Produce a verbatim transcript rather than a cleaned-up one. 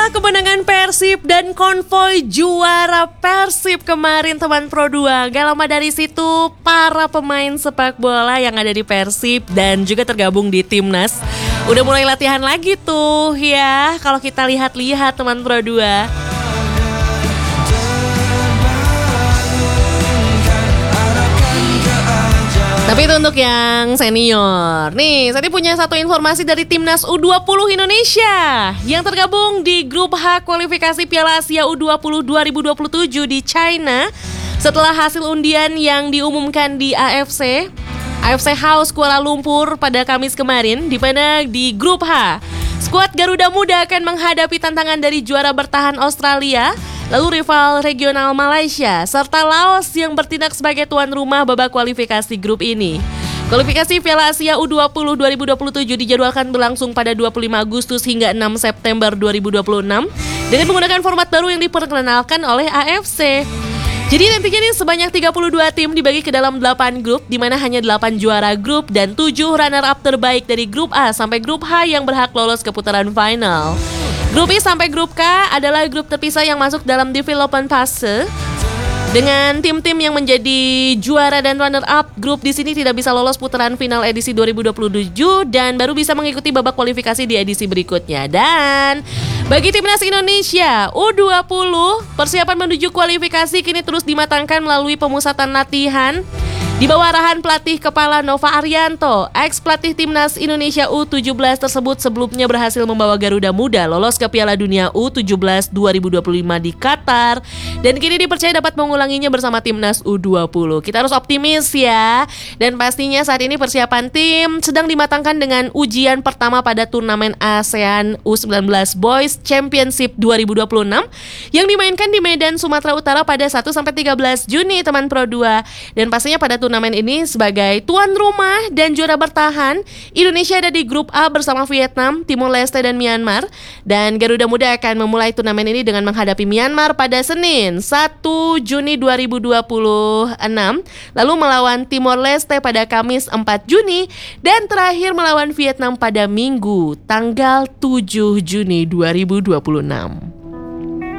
kemenangan Persib dan konvoi juara Persib kemarin teman Pro dua. Gak lama dari situ para pemain sepak bola yang ada di Persib dan juga tergabung di Timnas udah mulai latihan lagi tuh ya. Kalau kita lihat-lihat teman Pro dua. Tapi itu untuk yang senior. Nih, saya punya satu informasi dari Timnas U dua puluh Indonesia yang tergabung di grup H kualifikasi Piala Asia U dua puluh dua ribu dua puluh tujuh di China. Setelah hasil undian yang diumumkan di A F C A F C House Kuala Lumpur pada Kamis kemarin, di mana di grup H, skuad Garuda Muda akan menghadapi tantangan dari juara bertahan Australia, lalu rival regional Malaysia, serta Laos yang bertindak sebagai tuan rumah babak kualifikasi grup ini. Kualifikasi Piala Asia U dua puluh dua ribu dua puluh tujuh dijadwalkan berlangsung pada dua puluh lima Agustus hingga enam September dua ribu dua puluh enam dengan menggunakan format baru yang diperkenalkan oleh A F C. Jadi nantinya nih sebanyak tiga puluh dua tim dibagi ke dalam delapan grup, di mana hanya delapan juara grup dan tujuh runner-up terbaik dari grup A sampai grup H yang berhak lolos ke putaran final. Grup I sampai grup K adalah grup terpisah yang masuk dalam development fase. Dengan tim-tim yang menjadi juara dan runner-up, grup di sini tidak bisa lolos putaran final edisi dua ribu dua puluh tujuh dan baru bisa mengikuti babak kualifikasi di edisi berikutnya. Dan bagi Timnas Indonesia U dua puluh, persiapan menuju kualifikasi kini terus dimatangkan melalui pemusatan latihan di bawah arahan pelatih kepala Nova Arianto. Ex-pelatih Timnas Indonesia U tujuh belas tersebut sebelumnya berhasil membawa Garuda Muda lolos ke Piala Dunia U tujuh belas dua ribu dua puluh lima di Qatar dan kini dipercaya dapat mengulanginya bersama Timnas U dua puluh. Kita harus optimis ya. Dan pastinya saat ini persiapan tim sedang dimatangkan dengan ujian pertama pada turnamen ASEAN U sembilan belas Boys Championship dua ribu dua puluh enam yang dimainkan di Medan, Sumatera Utara pada satu sampai tiga belas Juni teman Pro dua. Dan pastinya pada turnamen ini sebagai tuan rumah dan juara bertahan, Indonesia ada di grup A bersama Vietnam, Timor Leste dan Myanmar. Dan Garuda Muda akan memulai turnamen ini dengan menghadapi Myanmar pada Senin satu Juni dua ribu dua puluh enam, lalu melawan Timor Leste pada Kamis empat Juni dan terakhir melawan Vietnam pada Minggu tanggal tujuh Juni dua ribu dua puluh enam.